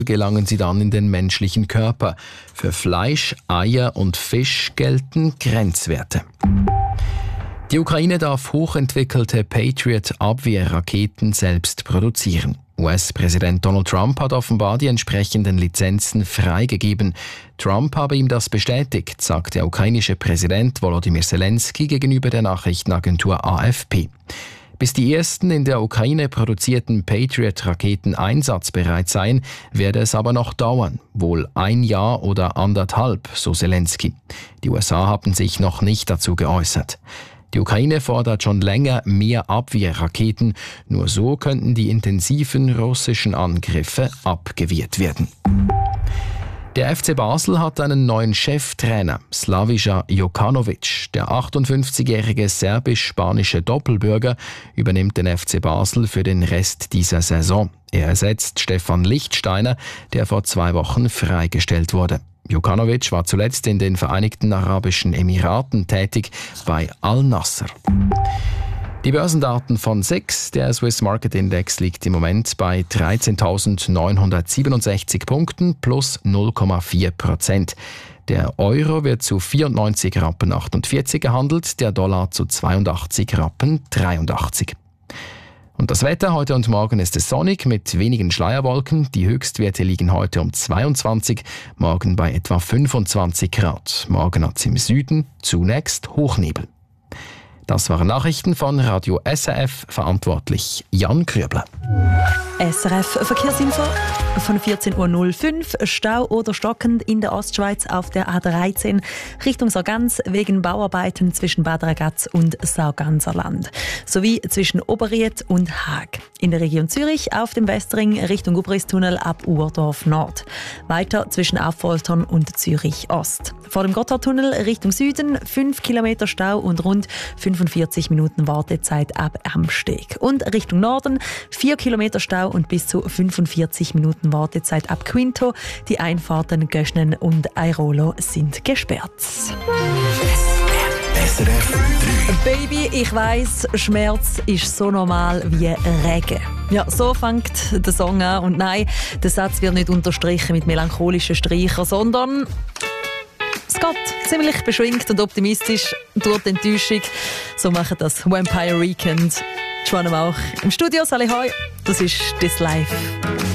gelangen sie dann in den menschlichen Körper. Für Fleisch, Eier und Fisch gelten Grenzwerte. Die Ukraine darf hochentwickelte Patriot-Abwehrraketen selbst produzieren. US-Präsident Donald Trump hat offenbar die entsprechenden Lizenzen freigegeben. Trump habe ihm das bestätigt, sagt der ukrainische Präsident Volodymyr Zelensky gegenüber der Nachrichtenagentur AFP. Bis die ersten in der Ukraine produzierten Patriot-Raketen einsatzbereit seien, werde es aber noch dauern. Wohl 1 Jahr oder 1,5, so Zelensky. Die USA haben sich noch nicht dazu geäußert. Die Ukraine fordert schon länger mehr Abwehrraketen. Nur so könnten die intensiven russischen Angriffe abgewehrt werden. Der FC Basel hat einen neuen Cheftrainer, Slaviša Jokanović. Der 58-jährige serbisch-spanische Doppelbürger übernimmt den FC Basel für den Rest dieser Saison. Er ersetzt Stefan Lichtsteiner, der vor 2 Wochen freigestellt wurde. Jokanović war zuletzt in den Vereinigten Arabischen Emiraten tätig, bei Al-Nassr. Die Börsendaten von SIX, der Swiss Market Index, liegt im Moment bei 13.967 Punkten plus 0,4%. Der Euro wird zu 94,48 Rappen gehandelt, der Dollar zu 82,83 Rappen. Und das Wetter heute und morgen ist es sonnig mit wenigen Schleierwolken. Die Höchstwerte liegen heute um 22, morgen bei etwa 25 Grad. Morgen hat es im Süden zunächst Hochnebel. Das waren Nachrichten von Radio SRF, verantwortlich Jan Krübler. SRF Verkehrsinfo von 14.05 Uhr. Stau oder stockend in der Ostschweiz auf der A13 Richtung Sargans wegen Bauarbeiten zwischen Bad Ragaz und Sarganserland. Sowie zwischen Oberried und Haag. In der Region Zürich auf dem Westring Richtung Gubristunnel ab Urdorf Nord. Weiter zwischen Affoltern und Zürich Ost. Vor dem Gotthardtunnel Richtung Süden 5 Kilometer Stau und rund 45 Minuten Wartezeit ab Amsteg. Und Richtung Norden 4 Kilometer Stau und bis zu 45 Minuten Wartezeit ab Quinto. Die Einfahrten Göschnen und Airolo sind gesperrt. SRF 3. Baby, ich weiss, Schmerz ist so normal wie Regen. Ja, so fängt der Song an. Und nein, der Satz wird nicht unterstrichen mit melancholischen Streichern, sondern es geht ziemlich beschwingt und optimistisch durch die Enttäuschung. So machen das Vampire Weekend. Joanna Mauch im Studio. Sally Hoi, das ist «This Life».